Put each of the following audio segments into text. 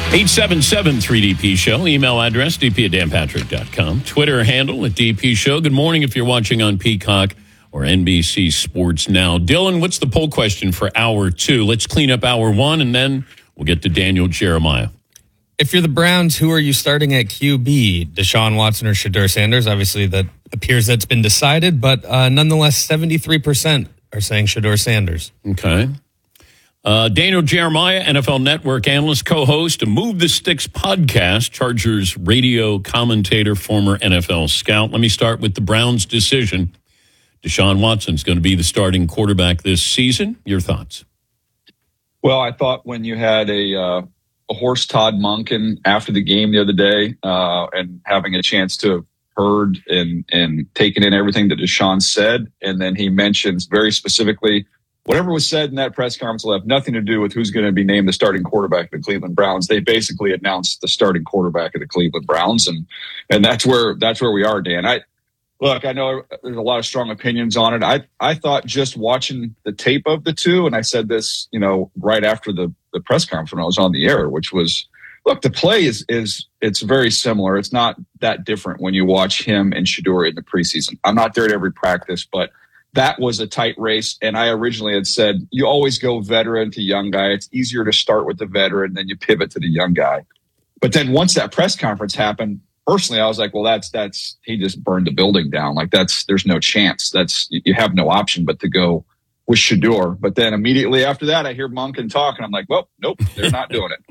877-3DP Show. Email address, dp@danpatrick.com. Twitter handle @DP Show. Good morning if you're watching on Peacock or NBC Sports Now. Dylan, what's the poll question for hour 2? Let's clean up hour 1, and then we'll get to Daniel Jeremiah. If you're the Browns, who are you starting at QB? Deshaun Watson or Shedeur Sanders? Obviously, that appears that's been decided, but nonetheless, 73% are saying Shedeur Sanders. Okay. Daniel Jeremiah, NFL Network analyst, co-host of Move the Sticks podcast, Chargers radio commentator, former NFL scout. Let me start with the Browns' decision. Deshaun Watson's going to be the starting quarterback this season. Your thoughts? Well, I thought when you had a horse Todd Monken after the game the other day and having a chance to have heard and taken in everything that Deshaun said, and then he mentions very specifically whatever was said in that press conference will have nothing to do with who's going to be named the starting quarterback of the Cleveland Browns. They basically announced the starting quarterback of the Cleveland Browns, and that's where we are, Dan. I know there's a lot of strong opinions on it. I thought just watching the tape of the two, and I said this, right after the press conference when I was on the air, which was, look, the play is it's very similar. It's not that different when you watch him and Shedeur in the preseason. I'm not there at every practice, but that was a tight race. And I originally had said, you always go veteran to young guy. It's easier to start with the veteran, then you pivot to the young guy. But then once that press conference happened, personally, I was like, well, that's he just burned the building down. Like there's no chance. You have no option but to go with Shedeur. But then immediately after that, I hear Monken talk, and I'm like, well, nope, they're not doing it.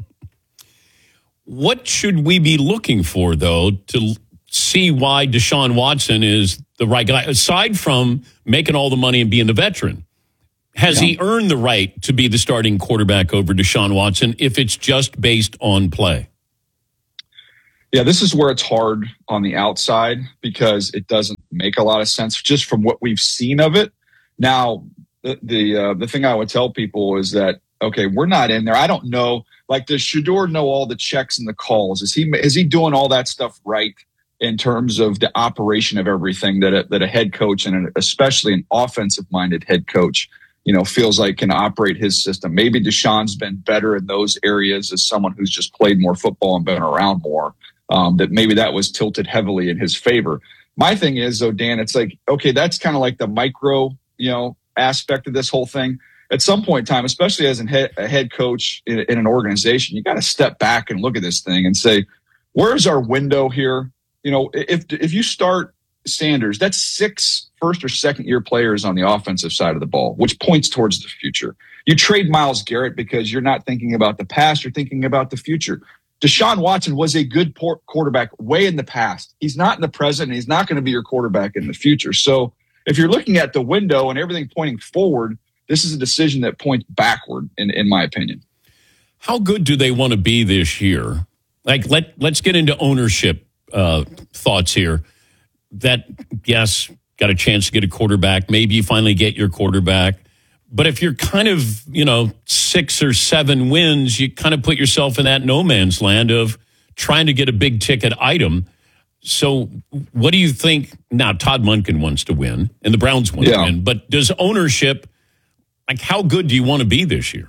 What should we be looking for, though, to see why Deshaun Watson is the right guy, aside from making all the money and being the veteran? Has he earned the right to be the starting quarterback over Deshaun Watson if it's just based on play? Yeah, this is where it's hard on the outside because it doesn't make a lot of sense just from what we've seen of it. Now, the thing I would tell people is that, okay, we're not in there. I don't know. Like, does Shedeur know all the checks and the calls? Is he doing all that stuff right in terms of the operation of everything that a head coach, and especially an offensive-minded head coach, feels like can operate his system? Maybe Deshaun's been better in those areas as someone who's just played more football and been around more. That maybe that was tilted heavily in his favor. My thing is, though, Dan, it's like, okay, that's kind of like the micro, aspect of this whole thing. At some point in time, especially as a head coach in an organization, you got to step back and look at this thing and say, where's our window here? If you start Sanders, that's 6 first or second year players on the offensive side of the ball, which points towards the future. You trade Myles Garrett because you're not thinking about the past, you're thinking about the future. Deshaun Watson was a good quarterback way in the past. He's not in the present, and he's not going to be your quarterback in the future. So if you're looking at the window and everything pointing forward, this is a decision that points backward, in my opinion. How good do they want to be this year? Like, let's get into ownership thoughts here. That, yes, got a chance to get a quarterback. Maybe you finally get your quarterback. But if you're kind of, 6 or 7 wins, you kind of put yourself in that no man's land of trying to get a big ticket item. So what do you think? Now, Todd Monken wants to win, and the Browns want to win. But does ownership, like, how good do you want to be this year?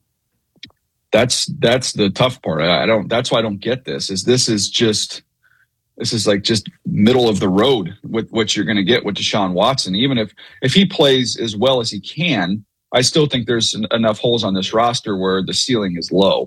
That's the tough part. That's why I don't get this. This is like just middle of the road with what you're going to get with Deshaun Watson. Even if he plays as well as he can, I still think there's enough holes on this roster where the ceiling is low.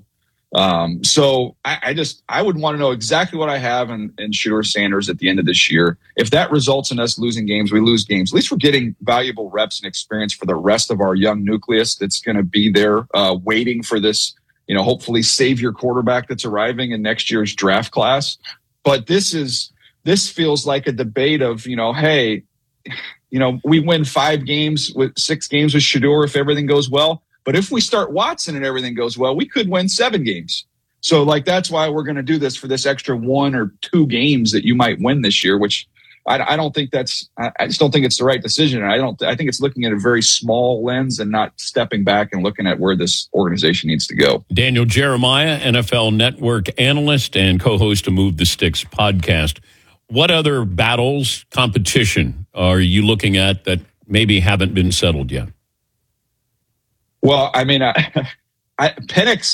So I would want to know exactly what I have in Shedeur Sanders at the end of this year. If that results in us losing games, we lose games. At least we're getting valuable reps and experience for the rest of our young nucleus that's going to be there waiting for this, hopefully savior quarterback that's arriving in next year's draft class. But this feels like a debate of, hey, we win 5 games with 6 games with Shedeur if everything goes well. But if we start Watson and everything goes well, we could win 7 games. So, that's why we're going to do this for this extra 1 or 2 games that you might win this year, which I don't think I just don't think it's the right decision. I think it's looking at a very small lens and not stepping back and looking at where this organization needs to go. Daniel Jeremiah, NFL Network analyst and co-host of Move the Sticks podcast. What other battles, competition are you looking at that maybe haven't been settled yet? Well, I mean, Penix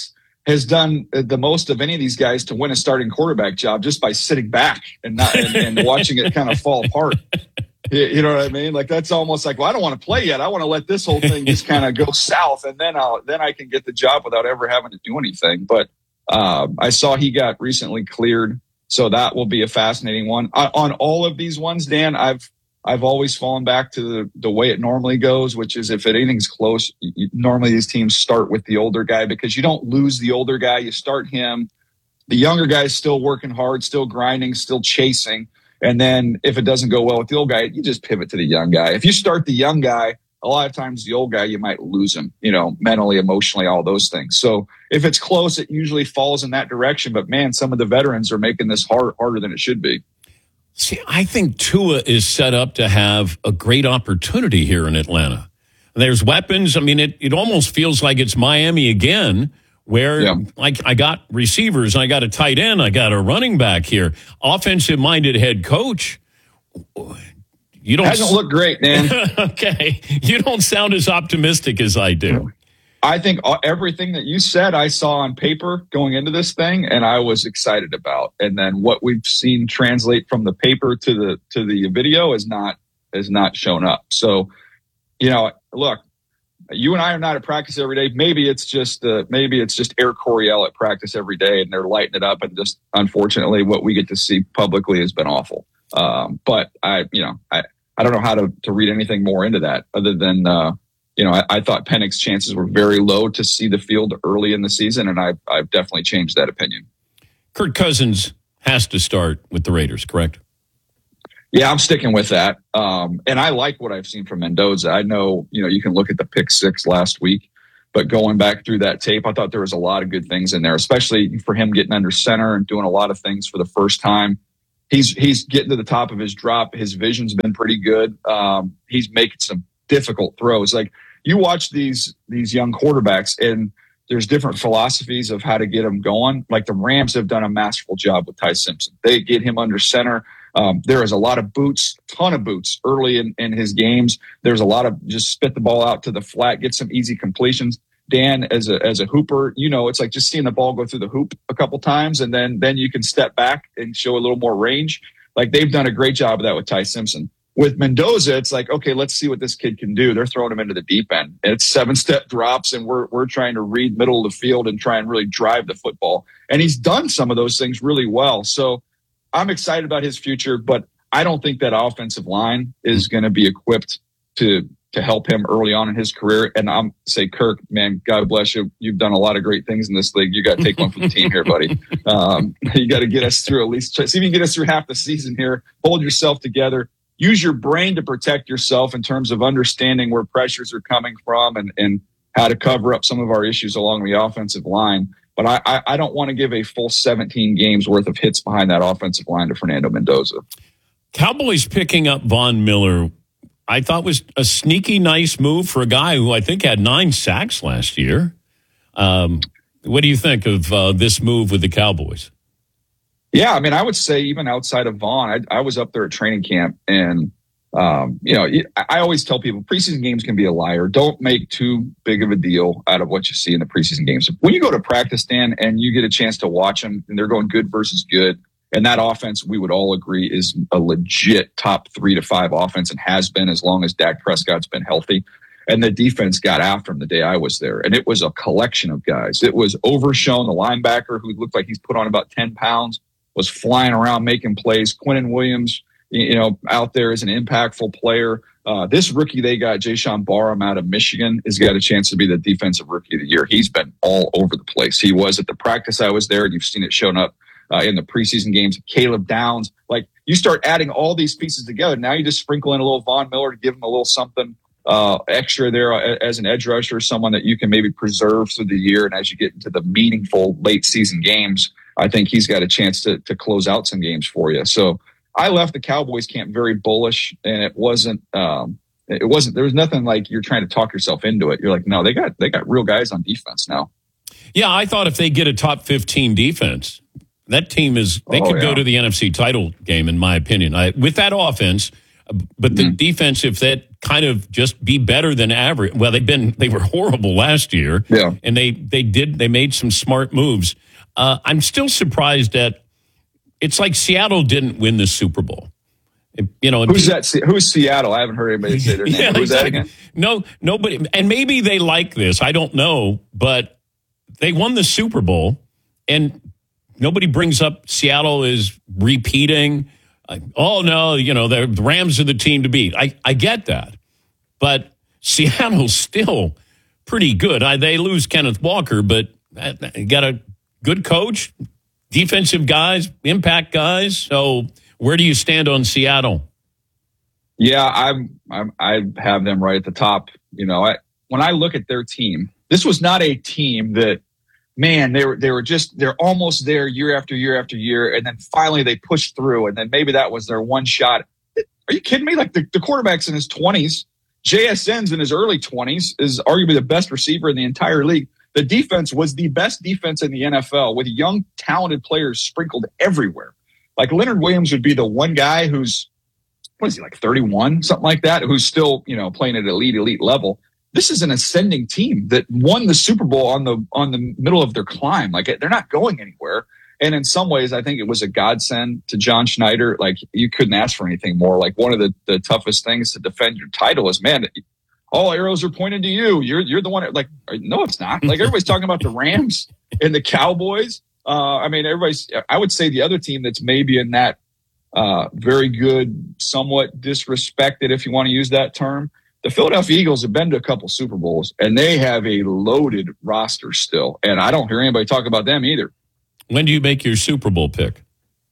has done the most of any of these guys to win a starting quarterback job just by sitting back and not and watching it kind of fall apart. You know what I mean? Like, that's almost like, well, I don't want to play yet. I want to let this whole thing just kind of go south, and then I can get the job without ever having to do anything. But I saw he got recently cleared, so that will be a fascinating one. On all of these ones, Dan, I've always fallen back to the way it normally goes, which is if anything's close, normally these teams start with the older guy because you don't lose the older guy. You start him. The younger guy is still working hard, still grinding, still chasing. And then if it doesn't go well with the old guy, you just pivot to the young guy. If you start the young guy, a lot of times the old guy, you might lose him, mentally, emotionally, all those things. So if it's close, it usually falls in that direction. But, man, some of the veterans are making this harder than it should be. See, I think Tua is set up to have a great opportunity here in Atlanta. There's weapons. I mean, it almost feels like it's Miami again, where like I got receivers, I got a tight end, I got a running back here. Offensive-minded head coach. You don't hasn't looked great, man. Okay. You don't sound as optimistic as I do. I think everything that you said I saw on paper going into this thing, and I was excited about. And then what we've seen translate from the paper to the video has not shown up. So, look, you and I are not at practice every day. Maybe it's just Air Coryell at practice every day, and they're lighting it up. And just unfortunately, what we get to see publicly has been awful. But I don't know how to read anything more into that other than. I thought Penix's chances were very low to see the field early in the season, and I've definitely changed that opinion. Kirk Cousins has to start with the Raiders, correct? Yeah, I'm sticking with that. And I like what I've seen from Mendoza. I know, you can look at the pick six last week, but going back through that tape, I thought there was a lot of good things in there, especially for him getting under center and doing a lot of things for the first time. He's getting to the top of his drop. His vision's been pretty good. He's making some difficult throws. Like, you watch these young quarterbacks, and there's different philosophies of how to get them going. Like, the Rams have done a masterful job with Ty Simpson. They get him under center. There is a lot of ton of boots early in his games. There's a lot of just spit the ball out to the flat, get some easy completions. Dan, as a hooper, it's like just seeing the ball go through the hoop a couple times, and then you can step back and show a little more range. Like, they've done a great job of that with Ty Simpson. With Mendoza, it's like, okay, let's see what this kid can do. They're throwing him into the deep end. And it's 7-step drops, and we're trying to read middle of the field and try and really drive the football. And he's done some of those things really well. So I'm excited about his future, but I don't think that offensive line is going to be equipped to help him early on in his career. And I'm say, Kirk, man, God bless you. You've done a lot of great things in this league. You got to take one for the team here, buddy. You got to get us through at least, see if you can get us through half the season here. Hold yourself together. Use your brain to protect yourself in terms of understanding where pressures are coming from and how to cover up some of our issues along the offensive line. But I don't want to give a full 17 games worth of hits behind that offensive line to Fernando Mendoza. Cowboys picking up Von Miller, I thought was a sneaky nice move for a guy who I think had 9 sacks last year. What do you think of this move with the Cowboys? Yeah, I mean, I would say even outside of Vaughn, I was up there at training camp, and I always tell people preseason games can be a liar. Don't make too big of a deal out of what you see in the preseason games. When you go to practice, Dan, and you get a chance to watch them, and they're going good versus good, and that offense, we would all agree, is a legit top 3 to 5 offense and has been as long as Dak Prescott's been healthy. And the defense got after him the day I was there, and it was a collection of guys. It was Overshown, the linebacker, who looked like he's put on about 10 pounds. Was flying around making plays. Quinnen Williams, out there as an impactful player. This rookie they got, Jayshon Barham out of Michigan, has got a chance to be the defensive rookie of the year. He's been all over the place. He was at the practice I was there, and you've seen it shown up in the preseason games. Caleb Downs. Like, you start adding all these pieces together. Now you just sprinkle in a little Von Miller to give him a little something extra there as an edge rusher, someone that you can maybe preserve through the year. And as you get into the meaningful late season games, I think he's got a chance to close out some games for you. So I left the Cowboys camp very bullish, and it wasn't, there was nothing like you're trying to talk yourself into it. You're like, no, they got real guys on defense now. Yeah. I thought if they get a top 15 defense, that team could go to the NFC title game, in my opinion. With that offense, But the defense, if that kind of just be better than average, well, they were horrible last year, and they made some smart moves. I'm still surprised that it's like Seattle didn't win the Super Bowl. Who's that? Who's Seattle? I haven't heard anybody say their name. Who's that again? No, nobody. And maybe they like this. I don't know, but they won the Super Bowl, and nobody brings up Seattle is repeating. Oh, no, the Rams are the team to beat. I get that. But Seattle's still pretty good. They lose Kenneth Walker, but got a good coach, defensive guys, impact guys. So where do you stand on Seattle? Yeah, I have them right at the top. When I look at their team, this was not a team that, man, they're almost there year after year after year, and then finally they pushed through, and then maybe that was their one shot. Are you kidding me? Like the quarterback's in his 20s, JSN's in his early 20s, is arguably the best receiver in the entire league. The defense was the best defense in the NFL with young, talented players sprinkled everywhere. Like Leonard Williams would be the one guy who's, what is he, like 31, something like that, who's still, playing at elite level. This is an ascending team that won the Super Bowl on the middle of their climb. Like they're not going anywhere. And in some ways, I think it was a godsend to John Schneider. Like you couldn't ask for anything more. Like one of the toughest things to defend your title is, man, all arrows are pointed to you. You're the one. Like, no, it's not. Like everybody's talking about the Rams and the Cowboys. I would say the other team that's maybe in that very good, somewhat disrespected, if you want to use that term. The Philadelphia Eagles have been to a couple Super Bowls, and they have a loaded roster still. And I don't hear anybody talk about them either. When do you make your Super Bowl pick?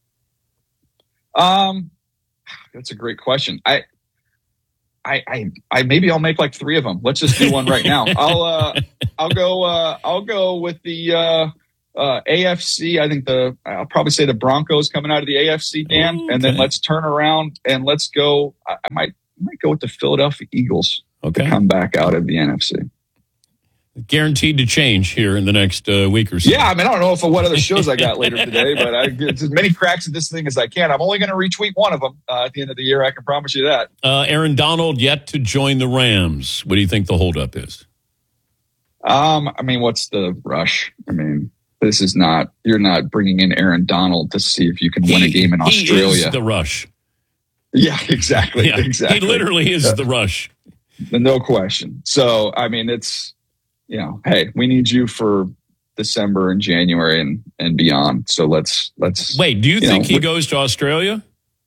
That's a great question. I maybe I'll make like 3 of them. Let's just do one right now. I'll go with the AFC. I think I'll probably say the Broncos coming out of the AFC, Dan, and then let's turn around and let's go. I might go with the Philadelphia Eagles to come back out of the NFC. Guaranteed to change here in the next week or so. Yeah, I don't know what other shows I got later today, but I get as many cracks at this thing as I can. I'm only going to retweet one of them at the end of the year. I can promise you that. Aaron Donald yet to join the Rams. What do you think the holdup is? What's the rush? This is not. You're not bringing in Aaron Donald to see if you can win a game in Australia. He is the rush. Yeah, exactly. Yeah, exactly. He literally is the rush. No question. So, it's, hey, we need you for December and January and beyond. So let's wait. Do you think he goes to Australia?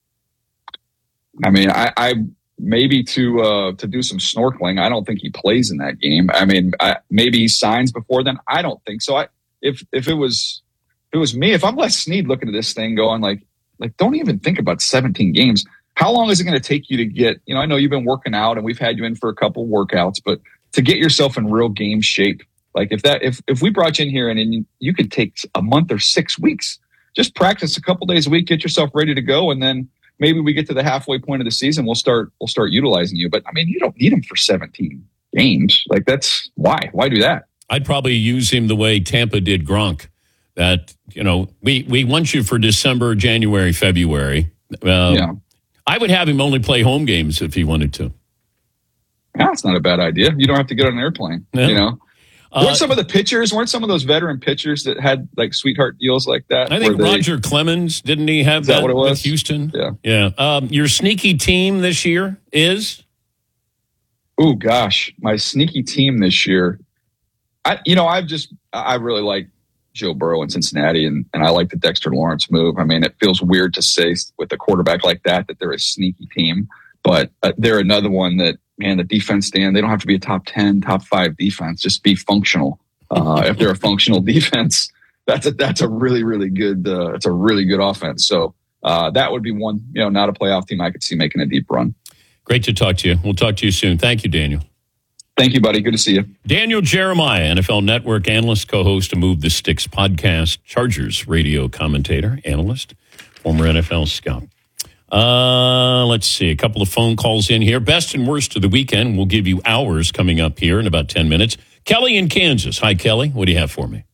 I maybe to do some snorkeling. I don't think he plays in that game. Maybe he signs before then. I don't think so. If it was me, if I'm Les Snead looking at this thing going like don't even think about 17 games. How long is it going to take you to get, I know you've been working out and we've had you in for a couple workouts, but to get yourself in real game shape, like if we brought you in here and you could take a month or 6 weeks, just practice a couple days a week, get yourself ready to go. And then maybe we get to the halfway point of the season. We'll start utilizing you, but you don't need him for 17 games. Like why do that? I'd probably use him the way Tampa did Gronk. That, we want you for December, January, February. I would have him only play home games if he wanted to. That's not a bad idea. You don't have to get on an airplane, Weren't some of those veteran pitchers that had like sweetheart deals like that? I think Roger Clemens, didn't he have that with Houston? Yeah. Your sneaky team this year is? Oh, gosh. My sneaky team this year. I really like Joe Burrow in Cincinnati, and I like the Dexter Lawrence move. It feels weird to say with a quarterback like that they're a sneaky team, but they're another one that, man, the defense, Dan, they don't have to be a top 10, top 5 defense. Just be functional. If they're a functional defense, that's a really, really good, it's a really good offense. So that would be one, not a playoff team I could see making a deep run. Great to talk to you. We'll talk to you soon. Thank you, Daniel. Thank you, buddy. Good to see you. Daniel Jeremiah, NFL Network analyst, co-host of Move the Sticks podcast, Chargers radio commentator, analyst, former NFL scout. Let's see, a couple of phone calls in here. Best and worst of the weekend. We'll give you ours coming up here in about 10 minutes. Kelly in Kansas. Hi, Kelly. What do you have for me?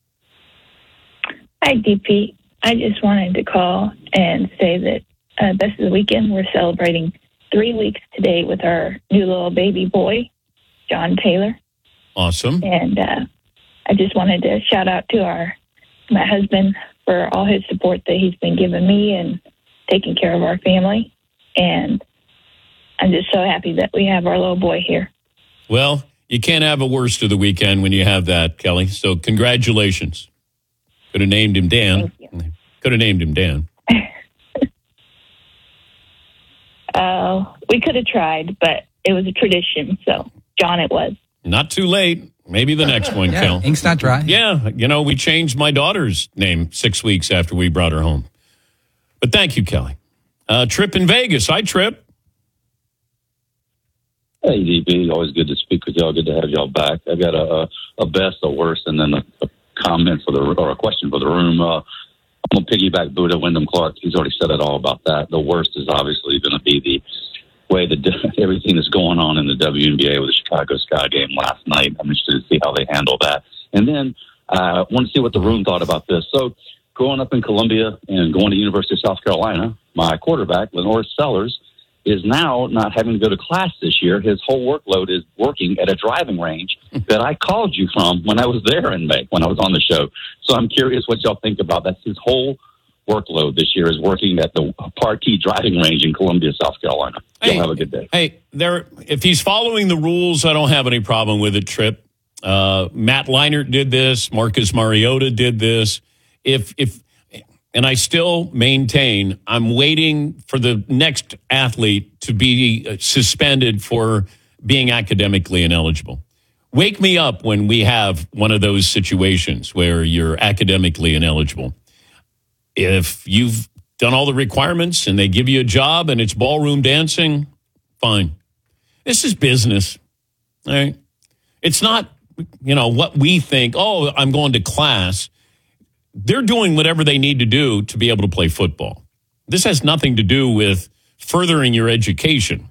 Hi, DP. I just wanted to call and say that best of the weekend, we're celebrating 3 weeks today with our new little baby boy, John Taylor. Awesome. And I just wanted to shout out to my husband for all his support that he's been giving me and taking care of our family. And I'm just so happy that we have our little boy here. Well, you can't have a worst of the weekend when you have that, Kelly. So congratulations. Could have named him Dan. Could have named him Dan. We could have tried, but it was a tradition. So, John, it was. Not too late. Maybe the next one, Yeah, Kel. ink's not dry. Yeah, we changed my daughter's name 6 weeks after we brought her home. But thank you, Kelly. Trip in Vegas. Hi, Trip. Hey, DB. Always good to speak with y'all. Good to have y'all back. I got a best, a worst, and then a comment or a question for the room. I'm going to piggyback Buddha Wyndham Clark. He's already said it all about that. The worst is obviously going to be the way that everything is going on in the WNBA with the Chicago Sky game last night. I'm interested to see how they handle that. And then I want to see what the room thought about this. So growing up in Columbia and going to University of South Carolina, my quarterback, Lenore Sellers, is now not having to go to class this year. His whole workload is working at a driving range that I called you from when I was there in May, when I was on the show. So I'm curious what y'all think about that. His whole workload this year is working at the Parkey driving range in Columbia, South Carolina. Y'all have a good day. Hey, if he's following the rules, I don't have any problem with it, Trip. Matt Leinart did this. Marcus Mariota did this. And I still maintain I'm waiting for the next athlete to be suspended for being academically ineligible. Wake me up when we have one of those situations where you're academically ineligible. If you've done all the requirements and they give you a job and it's ballroom dancing, fine. This is business, all right? It's not, what we think, I'm going to class. They're doing whatever they need to do to be able to play football. This has nothing to do with furthering your education.